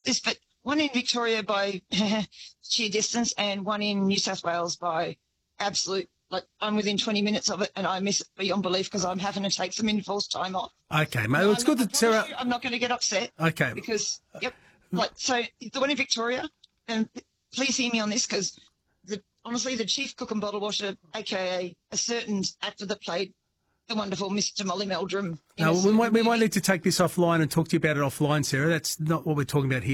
this, but one in Victoria by sheer distance and one in New South Wales by absolute, like I'm within 20 minutes of it and I miss it beyond belief because I'm having to take some enforced time off. Okay, mate. Well, it's good that Sarah... I'm not going to get upset. Okay. Because, so the one in Victoria, and please hear me on this because honestly, the chief cook and bottle washer, a.k.a. a certain actor that played the wonderful Mr. Molly Meldrum. No, we might need to take this offline and talk to you about it offline, Sarah. That's not what we're talking about here.